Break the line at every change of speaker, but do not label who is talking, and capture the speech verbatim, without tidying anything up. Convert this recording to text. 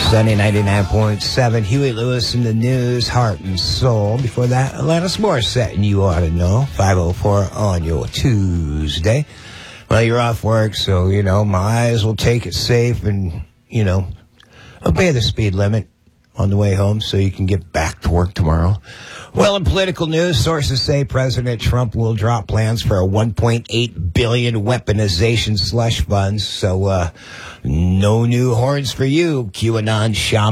Sunny ninety-nine point seven. Huey Lewis in the news, Heart and Soul. Before that, Alanis Morissette, and You Ought to Know, five oh four on your Tuesday. Well, you're off work, so, you know, my eyes will take it safe and, you know, obey the speed limit on the way home so you can get back to work tomorrow. Well, in political news, sources say President Trump will drop plans for a one point eight billion dollars weaponization slush funds. So, uh, no new horns for you, QAnon shaman.